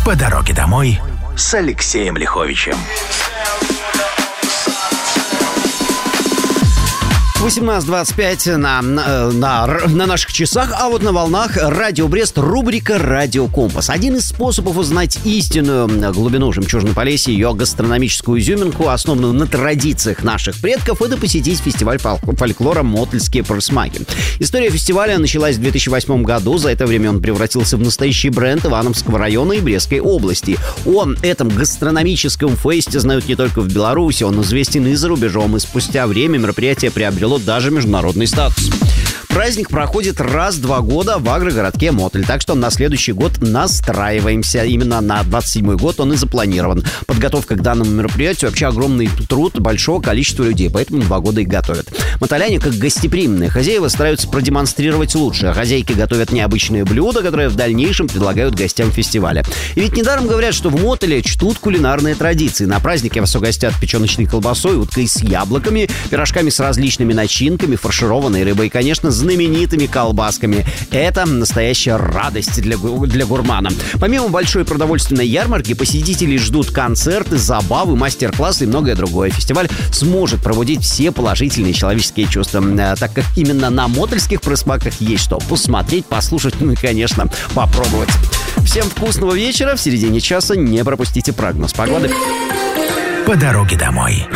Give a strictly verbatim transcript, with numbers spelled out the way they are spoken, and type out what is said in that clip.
По дороге домой с Алексеем Лиховичем. восемнадцать двадцать пять на, на, на, на наших часах, а вот на волнах Радио Брест, рубрика «Радио Компас». Один из способов узнать истинную глубину Жемчужной Полесья, ее гастрономическую изюминку, основанную на традициях наших предков, это посетить фестиваль фольклора «Мотольские просмаки». История фестиваля началась в две тысячи восьмом году. За это время он превратился в настоящий бренд Ивановского района и Брестской области. О этом гастрономическом фесте знают не только в Беларуси, он известен и за рубежом, и спустя время мероприятие приобрело даже международный статус. Праздник проходит раз в два года в агрогородке Мотоль, так что на следующий год настраиваемся. Именно на двадцать седьмой год он и запланирован. Подготовка к данному мероприятию вообще огромный труд большого количества людей, поэтому два года их готовят. Мотоляне, как гостеприимные хозяева, стараются продемонстрировать лучшее. Хозяйки готовят необычные блюда, которые в дальнейшем предлагают гостям фестиваля. И ведь недаром говорят, что в Мотоле чтут кулинарные традиции. На празднике вас угостят печеночной колбасой, уткой с яблоками, пирожками с различными начинками, фаршированной рыбой и, конечно, знаменитыми колбасками. Это настоящая радость для, для гурмана. Помимо большой продовольственной ярмарки, посетителей ждут концерты, забавы, мастер-классы и многое другое. Фестиваль сможет пробудить все положительные человеческие чувства, так как именно на мотольских просмаках есть что посмотреть, послушать, ну и, конечно, попробовать. Всем вкусного вечера. В середине часа не пропустите прогноз погоды. По дороге домой.